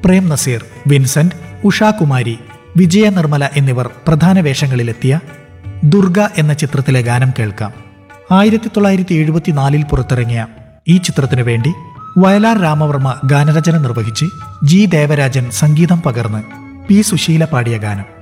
Prem Naseer, Vincent, Ushakumari, വിജയ നിർമ്മല എന്നിവർ പ്രധാന വേഷങ്ങളിലെത്തിയ ദുർഗ എന്ന ചിത്രത്തിലെ ഗാനം കേൾക്കാം. 1974 പുറത്തിറങ്ങിയ ഈ ചിത്രത്തിനു വേണ്ടി വയലാർ രാമവർമ്മ ഗാനരചന നിർവഹിച്ച് ജി ദേവരാജൻ സംഗീതം പകർന്ന് പി സുശീല പാടിയ ഗാനം.